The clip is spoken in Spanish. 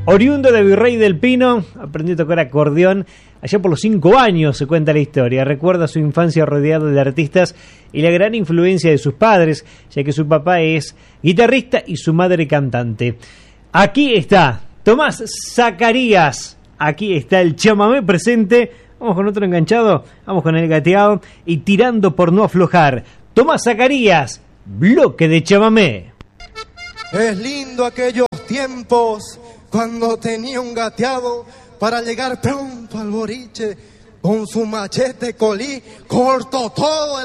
Oriundo de Virrey del Pino, aprendió a tocar acordeón allá por los 5 años, se cuenta la historia. Recuerda su infancia rodeado de artistas y la gran influencia de sus padres, ya que su papá es guitarrista y su madre cantante. Aquí está Tomás Zacarías, aquí está el chamamé presente. Vamos con otro enganchado, vamos con el gateado y tirando por no aflojar. Tomás Zacarías, bloque de chamamé. Es lindo aquellos tiempos cuando tenía un gateado para llegar pronto al boliche con su machete colí, cortó todo el